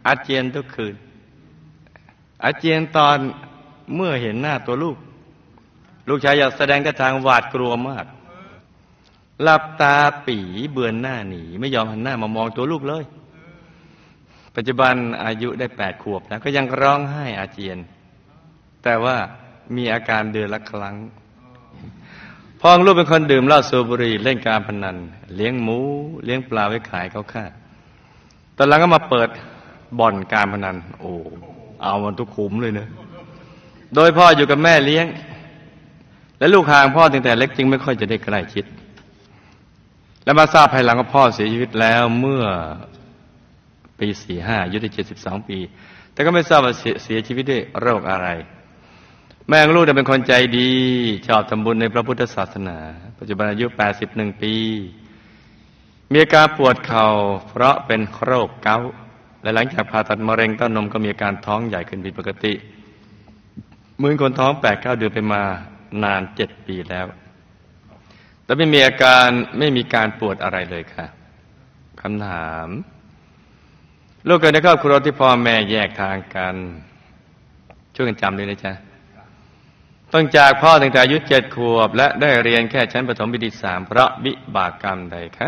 อาเจียนทุกคืนอาเจียนตอนเมื่อเห็นหน้าตัวลูกชายอยากแสดงท่าทางหวาดกลัวมากหลับตาปีเบือนหน้าหนีไม่ยอมหันหน้ามามองตัวลูกเลยปัจจุบันอายุได้8 ขวบแล้วก็ยังร้องไห้อาเจียนแต่ว่ามีอาการเดือนละครั้งพ่อของลูกเป็นคนดื่มเหล้าสูบบุหรี่เล่นการพนันเลี้ยงหมูเลี้ยงปลาไว้ขายเขาฆ่าตอนหลังก็มาเปิดบ่อนการพนันโอ้เอามันทุกขุมเลยเนะโดยพ่ออยู่กับแม่เลี้ยงและลูกห่างพ่อตั้งแต่เล็กจึงไม่ค่อยจะได้ใกล้ชิดและมาทราบภายหลังว่าพ่อเสียชีวิตแล้วเมื่อปี45อายุได้72 ปีแต่ก็ไม่ทราบว่าเสียชีวิตด้วยโรคอะไรแม่ของลูกเป็นคนใจดีชอบทำบุญในพระพุทธศาสนาปัจจุบันอายุ81 ปีมีอาการปวดเข่าเพราะเป็นโรคเกาต์และหลังจากผ่าตัดมะเร็งเต้านมก็มีอาการท้องใหญ่ขึ้นผิดปกติเหมือนคนท้อง 8-9 เดือนไปมานาน7 ปีแล้วแต่ไม่มีการปวดอะไรเลยค่ะคำถามลูกเกิดในครอบครัวที่พ่อแม่แยกทางกันช่วยกันจำด้วยนะจ๊ะต้องจากพ่อตั้งแต่อายุ7 ขวบและได้เรียนแค่ชั้นประถมปีที่3เพราะวิบากกรรมใดคะ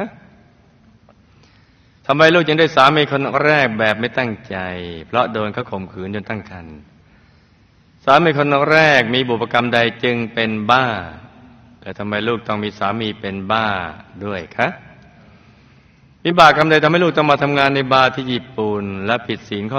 ทำไมลูกจึงได้สามีคนแรกแบบไม่ตั้งใจเพราะโดนเขาข่มขืนจนตั้งครรภ์สามีคนแรกมีบุพกรรมใดจึงเป็นบ้าแต่ทำไมลูกต้องมีสามีเป็นบ้าด้วยคะวิบากกรรมใดทำให้ลูกต้องมาทำงานในบาร์ที่ญี่ปุ่นและผิดศีลข้อ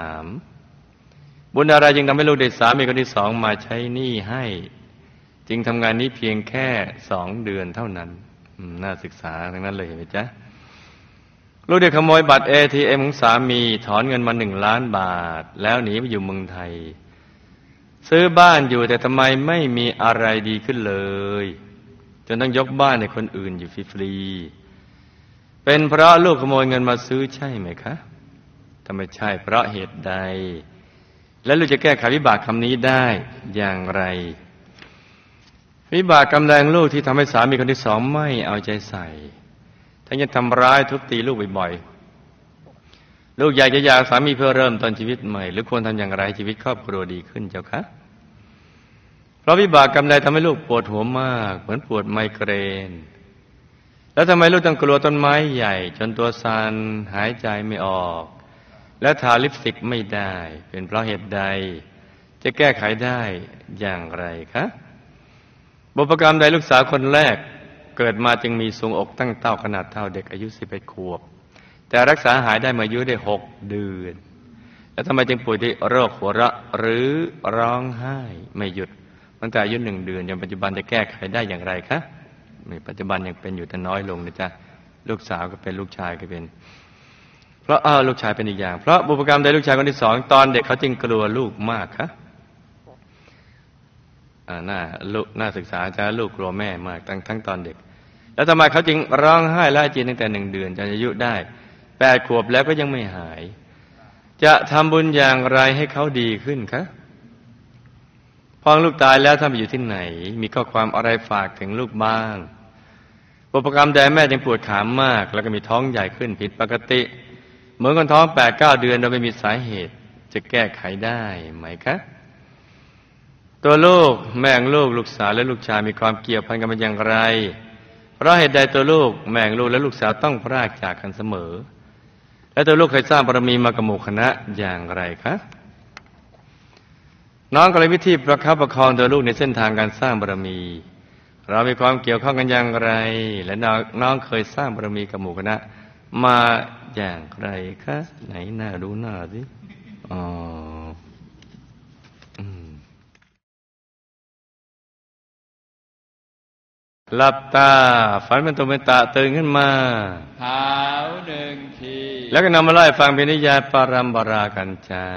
3บุญอะไรจึงทำให้ลูกได้สามีคนที่2มาใช้หนี้ให้จึงทำงานนี้เพียงแค่2 เดือนเท่านั้นน่าศึกษาทั้งนั้นเลยเห็นไหมจ๊ะลูกได้ขโมยบัตร ATM ของสามีถอนเงินมา1 ล้านบาทแล้วหนีไปอยู่เมืองไทยซื้อบ้านอยู่แต่ทำไมไม่มีอะไรดีขึ้นเลยจนต้องยกบ้านให้คนอื่นอยู่ฟรีๆเป็นเพราะลูกขโมยเงินมาซื้อใช่ไหมคะถ้าไม่ใช่เพราะเหตุใดและลูกจะแก้ไขวิบากกรรมนี้ได้อย่างไรวิบากกรรมแรงลูกที่ทำให้สามีคนที่2ไม่เอาใจใส่ทั้งยังทำร้ายทุบตีลูกบ่อยๆลูกอยากจะหย่าสามีเพื่อเริ่มต้นชีวิตใหม่หรือควรทำอย่างไรชีวิตครอบครัวดีขึ้นเจ้าคะเพราะวิบากกรรมใดทำให้ลูกปวดหัวมากเหมือนปวดไมเกรนแล้วทำไมลูกต้องกลัวต้นไม้ใหญ่จนตัวสั่นหายใจไม่ออกและทาลิปสติกไม่ได้เป็นเพราะเหตุใดจะแก้ไขได้อย่างไรคะบุพกรรมใดลูกสาวคนแรกเกิดมาจึงมีทรวงอกตั้งเต้าขนาดเท่าเด็กอายุ11 ขวบแต่รักษาหายได้เมื่ออายุได้6 เดือนแล้วทำไมจึงป่วยด้วยโรคหัวเราะหรือร้องไห้ไม่หยุดตั้งแต่อายุ1 เดือนจนปัจจุบันจะแก้ไขได้อย่างไรคะปัจจุบันยังเป็นอยู่แต่น้อยลงนะจ๊ะลูกสาวก็เป็นลูกชายก็เป็นเพราะลูกชายเป็นอีกอย่างเพราะบุพกรรมใดลูกชายคนที่2ตอนเด็กเขาจึงกลัวลูกมากคะน่าศึกษาจ้ะลูกกลัวแม่มากทั้งตอนเด็กแล้วทำไมเขาจึงร้องไห้และอาเจียนตั้งแต่1 เดือนจนอายุได้8 ขวบแล้วก็ยังไม่หายจะทำบุญอย่างไรให้เขาดีขึ้นคะพอลูกตายแล้วท่านไปอยู่ที่ไหนมีข้อความอะไรฝากถึงลูกบ้างบุพกรรมใดแม่จึงปวดขามากแล้วก็มีท้องใหญ่ขึ้นผิดปกติเหมือนคนท้อง 8-9 เดือนโดยไม่มีสาเหตุจะแก้ไขได้ไหมคะตัวลูกแม่ของลูกสาวและลูกชายมีความเกี่ยวพันกันเป็นอย่างไรเพราะเหตุใดตัวลูกแม่ของลูกและลูกสาวต้องพรากจากกันเสมอและตัวลูกเคยสร้างบารมีมากับหมู่คณะอย่างไรคะน้องก็เลยวิธีประคับประคองตัวลูกในเส้นทางการสร้างบารมีเรามีความเกี่ยวข้องกันอย่างไรและน้องเคยสร้างบารมีกับหมู่คณะมาอย่างไรคะไหนหน้าดูหน้าสิหลับตาฝันเป็นตุเป็นตะตื่นขึ้นมาเท้า1 ทีแล้วก็นำมาไล่ฟังเป็นนิยายปารัมปรากันจา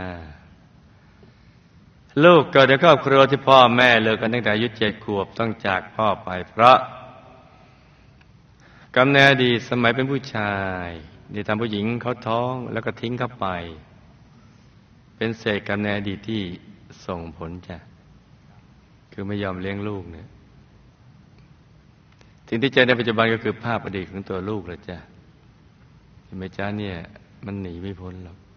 ลูกเกิดในครอบครัวที่พ่อแม่เลิกกันตั้งแต่อายุ7 ขวบต้องจากพ่อไปเพราะกรรมในอดีตสมัยเป็นผู้ชายที่ทำผู้หญิงเขาท้องแล้วก็ทิ้งเขาไปเป็นเศษกรรมในอดีตที่ส่งผลจ้ะคือไม่ยอมเลี้ยงลูกเนี่ยสิ่งที่เจอในปัจจุบันก็คือภาพอดีตของตัวลูกแล้วจ้ะเห็นไหมจ๊ะเนี่ยมันหนีไม่พ้นหรอก